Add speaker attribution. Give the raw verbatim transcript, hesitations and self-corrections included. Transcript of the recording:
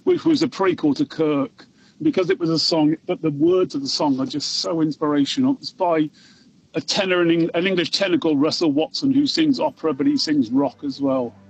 Speaker 1: which was a prequel to Kirk, because it was a song, but the words of the song are just so inspirational. It's by a tenor, an English tenor called Russell Watson, who sings opera, but he sings rock as well.